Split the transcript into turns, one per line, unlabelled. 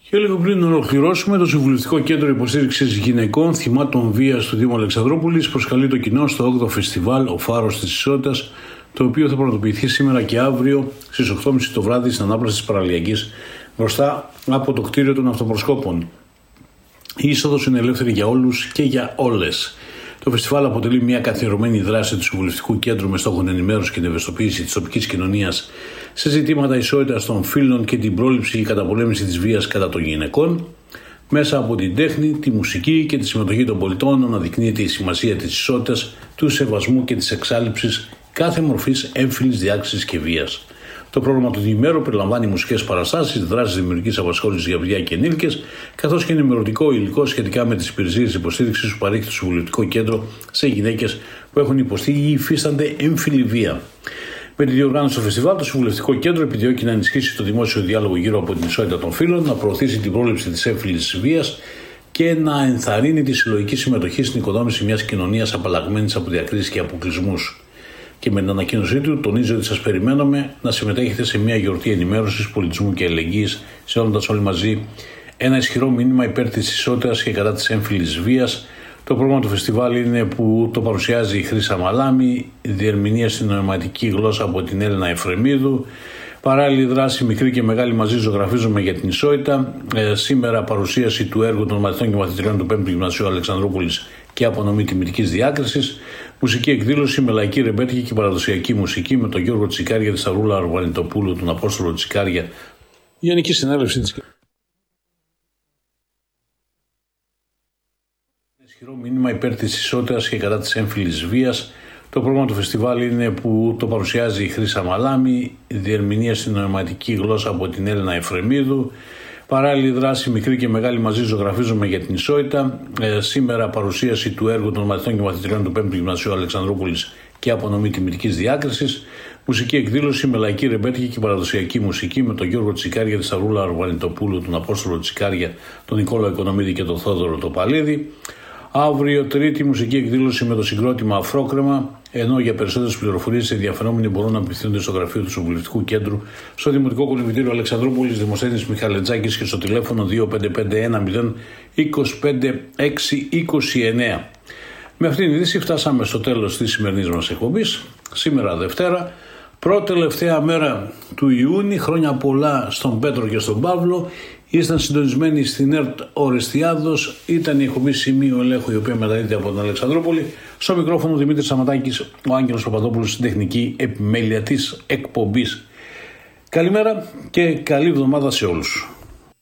Και λίγο πριν ολοκληρώσουμε, το Συμβουλευτικό Κέντρο Υποστήριξης Γυναικών Θυμάτων Βίας του Δήμου Αλεξανδρούπολης προσκαλεί το κοινό στο 8ο Φεστιβάλ Ο Φάρος της Ισότητας, το οποίο θα πραγματοποιηθεί σήμερα και αύριο στις 8.30 το βράδυ στην ανάπλαση της Παραλιακής μπροστά από το κτίριο των Αυτοπροσκόπων. Η είσοδος είναι ελεύθερη για όλους και για όλες. Το φεστιβάλ αποτελεί μια καθιερωμένη δράση του Συμβουλευτικού Κέντρου με στόχο την ενημέρωση και την ευαισθητοποίηση της τοπικής κοινωνίας σε ζητήματα ισότητας των φύλων και την πρόληψη και καταπολέμηση της βίας κατά των γυναικών. Μέσα από την τέχνη, τη μουσική και τη συμμετοχή των πολιτών αναδεικνύεται η σημασία της ισότητας, του σεβασμού και της εξάλειψης κάθε μορφής έμφυλης διάκρισης και βίας. Το πρόγραμμα του διημέρου περιλαμβάνει μουσικές παραστάσεις, δράσεις δημιουργικής απασχόλησης για παιδιά και ενήλικες, καθώς και ενημερωτικό υλικό σχετικά με τις υπηρεσίες υποστήριξης που παρέχει το Συμβουλευτικό Κέντρο σε γυναίκες που έχουν υποστεί ή υφίστανται έμφυλη βία. Με τη διοργάνωση του φεστιβάλ, το Συμβουλευτικό Κέντρο επιδιώκει να ενισχύσει το δημόσιο διάλογο γύρω από την ισότητα των φύλων, να προωθήσει την πρόληψη της έμφυλης βίας και να ενθαρρύνει τη συλλογική συμμετοχή στην οικοδόμηση μιας κοινωνίας απαλλαγμένης από διακρίσεις και αποκλεισμούς. Και με την ανακοίνωσή του τονίζει ότι σας περιμένουμε να συμμετέχετε σε μια γιορτή ενημέρωσης, πολιτισμού και αλληλεγγύης, στέλνοντας όλοι μαζί ένα ισχυρό μήνυμα υπέρ της ισότητας και κατά της έμφυλης βίας. Το πρόγραμμα του φεστιβάλ είναι που το παρουσιάζει η Χρύσα Μαλάμη, διερμηνία στην νοηματική γλώσσα από την Έλληνα Εφρεμίδου. Παράλληλη δράση, μικρή και μεγάλη μαζί ζωγραφίζουμε για την ισότητα. Σήμερα παρουσίαση του έργου των μαθητών και μαθητριών του 5ου Γυμνασίου Αλεξανδρούπολης και απονομή τιμητικής διάκρισης. Μουσική εκδήλωση με λαϊκή ρεμπέτικη και παραδοσιακή μουσική με τον Γιώργο Τσικάρια, τη Σταυρούλα Αρβανιτοπούλου, τον Απόστολο Τσικάρια. Γενική συνέλευση της. Ισχυρό μήνυμα υπέρ της ισότητας και κατά της έμφυλης βίας. Το πρόγραμμα του φεστιβάλ είναι που το παρουσιάζει η Χρύσα Μαλάμη, διερμηνία στην νοηματική γλώσσα από την Έλληνα Εφρεμίδου. Παράλληλη δράση, μικρή και μεγάλη μαζί ζωγραφίζουμε για την ισότητα. Σήμερα παρουσίαση του έργου των μαθητών και μαθητριών του 5ου Γυμνασίου Αλεξανδρούπολης και απονομή τιμητικής διάκρισης. Μουσική εκδήλωση με λαϊκή ρεμπέτικη και παραδοσιακή μουσική με τον Γιώργο Τσικάρια, τη Σταυρούλα Αρβανιτοπούλου, τον Απόστολο Τσικάρια, τον Νικόλαο Οικονομίδη και τον Θόδωρο Τοπαλίδη. Αύριο Τρίτη, μουσική εκδήλωση με το συγκρότημα Αφρόκρεμα, ενώ για περισσότερες πληροφορίες οι ενδιαφερόμενοι μπορούν να απευθύνονται στο γραφείο του Συμβουλευτικού Κέντρου, στο Δημοτικό Κολυμβητήριο Αλεξανδρούπολης, Δημοσθένης Μιχαλετζάκης και στο τηλέφωνο 2551025629. Με αυτήν την είδηση φτάσαμε στο τέλος της σημερινής μας εκπομπής. Σήμερα Δευτέρα, πρώτη τελευταία μέρα του Ιούνιου. Χρόνια πολλά στον Πέτρο και στον Παύλο. Ήσταν συντονισμένοι στην ΕΡΤ Ορεστιάδος. Ήταν η εκπομπή Σημείο Ελέγχου, η οποία μεταδίδεται από την Αλεξανδρούπολη. Στο μικρόφωνο Δημήτρης Σαματάκης, ο Άγγελος Παπαδόπουλος στην τεχνική επιμέλεια της εκπομπής. Καλημέρα και καλή εβδομάδα σε όλους.